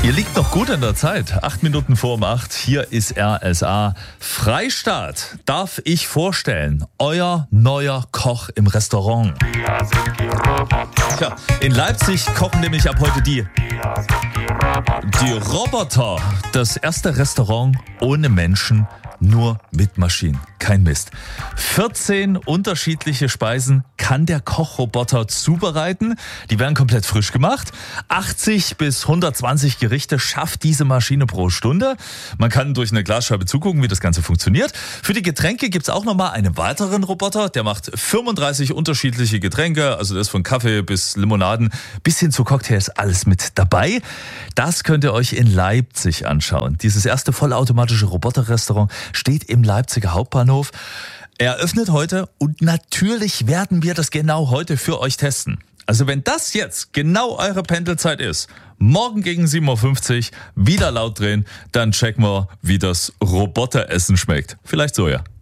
Ihr liegt noch gut in der Zeit. 8 Minuten vor um 8. Hier ist RSA. Freistaat darf ich vorstellen. Euer neuer Koch im Restaurant. Tja, in Leipzig kochen nämlich ab heute die Roboter. Das erste Restaurant ohne Menschen, nur mit Maschinen. Kein Mist. 14 unterschiedliche Speisen kann der Kochroboter zubereiten. Die werden komplett frisch gemacht. 80 bis 120 Gerichte schafft diese Maschine pro Stunde. Man kann durch eine Glasscheibe zugucken, wie das Ganze funktioniert. Für die Getränke gibt's auch nochmal einen weiteren Roboter. Der macht 35 unterschiedliche Getränke. Also das von Kaffee bis Limonaden bis hin zu Cocktails, alles mit dabei. Das könnt ihr euch in Leipzig anschauen. Dieses erste vollautomatische Roboterrestaurant steht im Leipziger Hauptbahnhof. Er öffnet heute und natürlich werden wir das genau heute für euch testen. Also wenn das jetzt genau eure Pendelzeit ist, morgen gegen 7.50 Uhr wieder laut drehen, dann checken wir, wie das Roboteressen schmeckt. Vielleicht so, ja.